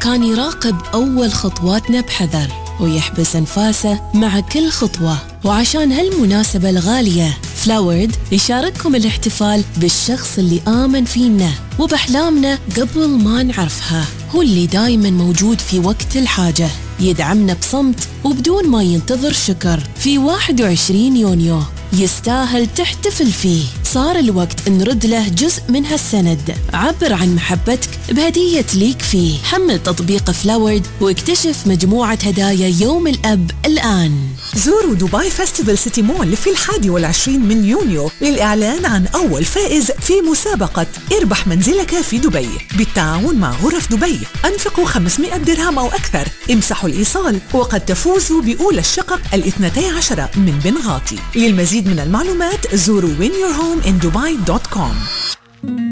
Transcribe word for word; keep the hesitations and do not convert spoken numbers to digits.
كان يراقب أول خطواتنا بحذر ويحبس أنفاسه مع كل خطوة. وعشان هالمناسبة الغالية فلاورد يشارككم الاحتفال بالشخص اللي آمن فينا وبأحلامنا قبل ما نعرفها. هو اللي دايما موجود في وقت الحاجة، يدعمنا بصمت وبدون ما ينتظر شكر. في واحد وعشرين يونيو يستاهل تحتفل فيه. صار الوقت نرد له جزء من هالسند. عبر عن محبتك بهدية ليك فيه. حمل تطبيق فلاورد واكتشف مجموعة هدايا يوم الأب الآن. زوروا دبي فيستيفال سيتي مول في الحادي والعشرين من يونيو للإعلان عن أول فائز في مسابقة اربح منزلك في دبي بالتعاون مع غرف دبي. أنفقوا خمسمائة درهم أو أكثر، امسحوا الإيصال وقد تفوزوا بأولى الشقق الاثنتي عشرة من بنغاطي. للمزيد من المعلومات زوروا win your home in dubai دوت كوم.